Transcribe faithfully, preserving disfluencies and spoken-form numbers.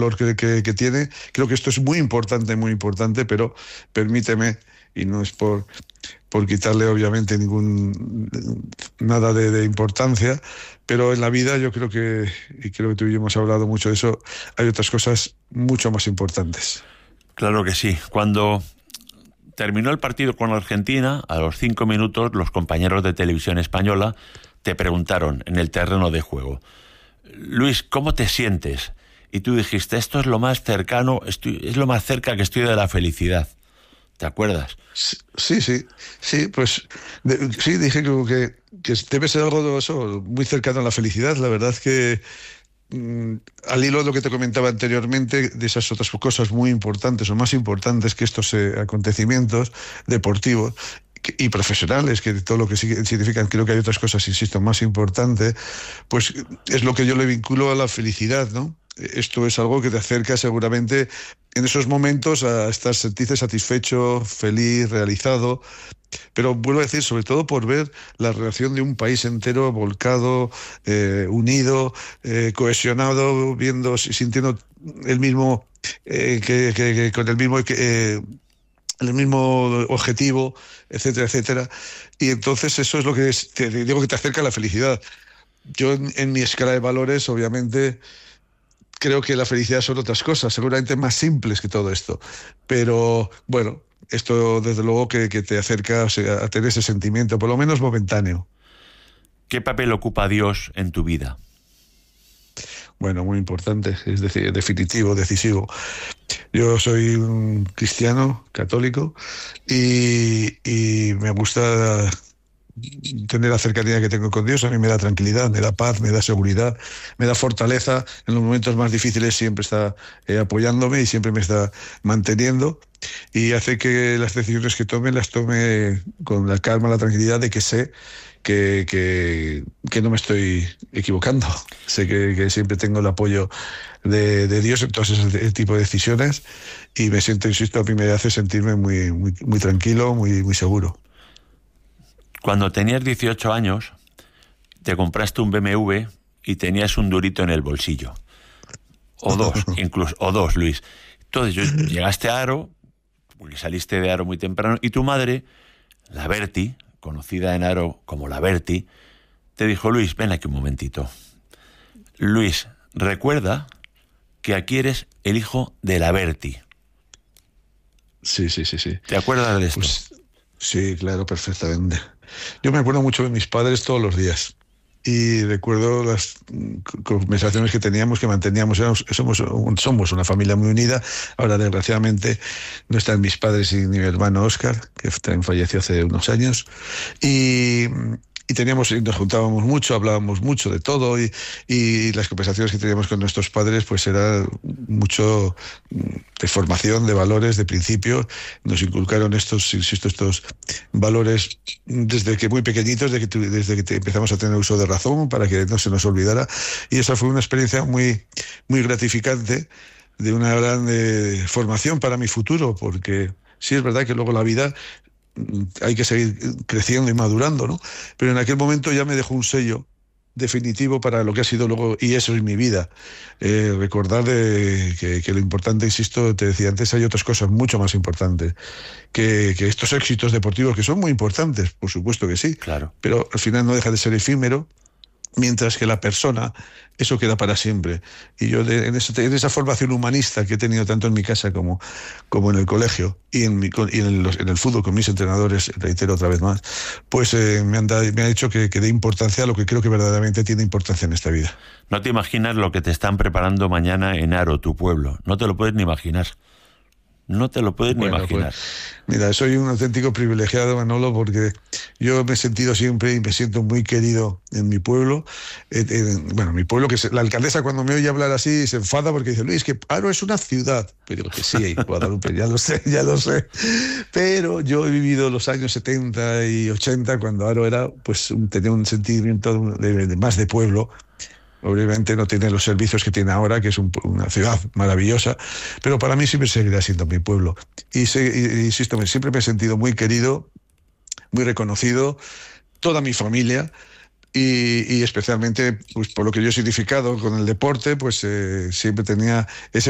valor que, que, que tiene. Creo que esto es muy importante, muy importante, pero permíteme, y no es por, por quitarle obviamente ningún nada de, de importancia, pero en la vida yo creo que, y creo que tú y yo hemos hablado mucho de eso, hay otras cosas mucho más importantes. Claro que sí. Cuando terminó el partido con Argentina, a los cinco minutos los compañeros de Televisión Española te preguntaron en el terreno de juego: Luis, ¿cómo te sientes? Y tú dijiste, esto es lo más cercano, estoy, es lo más cerca que estoy de la felicidad. ¿Te acuerdas? Sí, sí, sí, pues de, sí, dije que, que debe ser algo de eso, muy cercano a la felicidad. La verdad es que mmm, al hilo de lo que te comentaba anteriormente, de esas otras cosas muy importantes o más importantes que estos eh, acontecimientos deportivos y profesionales, que todo lo que significan, creo que hay otras cosas, insisto, más importantes, pues es lo que yo le vinculo a la felicidad, ¿no? Esto es algo que te acerca seguramente en esos momentos a estar, sentirte satisfecho, feliz, realizado, pero vuelvo a decir, sobre todo por ver la relación de un país entero volcado, eh, unido, eh, cohesionado, viendo, sintiendo el mismo, eh, que, que, que con el mismo... Eh, el mismo objetivo, etcétera, etcétera. Y entonces eso es lo que es, te digo que te acerca a la felicidad. Yo en, en mi escala de valores, obviamente, creo que la felicidad son otras cosas, seguramente más simples que todo esto. Pero bueno, esto desde luego que, que te acerca, o sea, a tener ese sentimiento, por lo menos momentáneo. ¿Qué papel ocupa Dios en tu vida? Bueno, muy importante, es decir, definitivo, decisivo. Yo soy un cristiano católico y, y me gusta tener la cercanía que tengo con Dios. A mí me da tranquilidad, me da paz, me da seguridad, me da fortaleza. En los momentos más difíciles siempre está eh, apoyándome y siempre me está manteniendo, y hace que las decisiones que tome las tome con la calma, la tranquilidad de que sé que, que, que no me estoy equivocando. Sé que, que siempre tengo el apoyo de, de Dios en todos ese tipo de decisiones, y me siento, insisto, a mí me hace sentirme muy, muy, muy tranquilo, muy, muy seguro. Cuando tenías dieciocho años, te compraste un B M W y tenías un durito en el bolsillo. O dos, incluso, o dos, Luis. Entonces llegaste a Haro, porque saliste de Haro muy temprano, y tu madre, la Berti, conocida en Haro como la Berti, te dijo: Luis, ven aquí un momentito. Luis, recuerda que aquí eres el hijo de la Berti. Sí, sí, sí, sí. ¿Te acuerdas de esto? Pues, sí, claro, perfectamente. Yo me acuerdo mucho de mis padres todos los días. Y recuerdo las conversaciones que teníamos, que manteníamos. Somos, somos una familia muy unida. Ahora, desgraciadamente, no están mis padres y ni mi hermano Óscar, que también falleció hace unos años. Y... Y teníamos, y nos juntábamos mucho, hablábamos mucho de todo, y, y las conversaciones que teníamos con nuestros padres pues era mucho de formación, de valores, de principios. Nos inculcaron estos, insisto, estos valores desde que muy pequeñitos, desde que, desde que empezamos a tener uso de razón, para que no se nos olvidara. Y esa fue una experiencia muy, muy gratificante, de una gran eh, formación para mi futuro, porque sí es verdad que luego la vida hay que seguir creciendo y madurando, ¿no? Pero en aquel momento ya me dejó un sello definitivo para lo que ha sido luego, y eso es mi vida. Eh, recordar de que, que lo importante, insisto, te decía antes, hay otras cosas mucho más importantes que, que estos éxitos deportivos, que son muy importantes, por supuesto que sí, claro, pero al final no deja de ser efímero, mientras que la persona, eso queda para siempre. Y yo de, en, esa, en esa formación humanista que he tenido tanto en mi casa como, como en el colegio, y en, mi, y en, el, en el fútbol con mis entrenadores, reitero otra vez más, pues eh, me, han dado, me ha hecho que, que dé importancia a lo que creo que verdaderamente tiene importancia en esta vida. No te imaginas lo que te están preparando mañana en Haro, tu pueblo. No te lo puedes ni imaginar. No te lo puedes bueno, ni imaginar. Pues, mira, soy un auténtico privilegiado, Manolo, porque yo me he sentido siempre y me siento muy querido en mi pueblo. Eh, eh, bueno, mi pueblo, que se, la alcaldesa cuando me oye hablar así se enfada porque dice: Luis, que Haro es una ciudad. Pero que sí, Guadalupe, ya lo sé, ya lo sé. Pero yo he vivido los años setenta y ochenta, cuando Haro era, pues, tenía un sentimiento de, de más de pueblo. Obviamente no tiene los servicios que tiene ahora, que es un, una ciudad maravillosa, pero para mí siempre seguirá siendo mi pueblo. Y, se, y insisto, siempre me he sentido muy querido, muy reconocido, toda mi familia, y, y especialmente pues por lo que yo he significado con el deporte, pues eh, siempre tenía ese